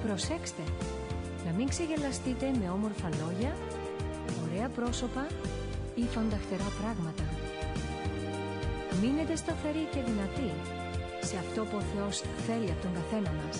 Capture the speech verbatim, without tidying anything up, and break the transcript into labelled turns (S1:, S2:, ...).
S1: Προσέξτε, να μην ξεγελαστείτε με όμορφα λόγια, ωραία πρόσωπα ή φανταχτερά πράγματα. Μείνετε σταθεροί και δυνατοί σε αυτό που ο Θεός θέλει από τον καθένα μας.